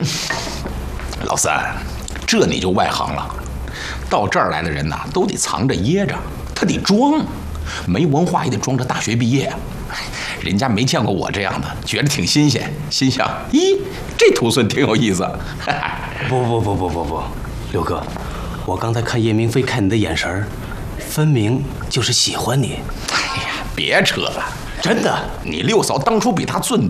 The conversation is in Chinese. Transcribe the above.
老三，这你就外行了。到这儿来的人呐，都得藏着掖着，他得装，没文化也得装着大学毕业。人家没见过我这样的，觉得挺新鲜，心想：咦，这徒孙挺有意思。 不，六哥，我刚才看叶明飞看你的眼神，分明就是喜欢你。 哎呀，别扯了， 真的， 你六嫂当初比他俊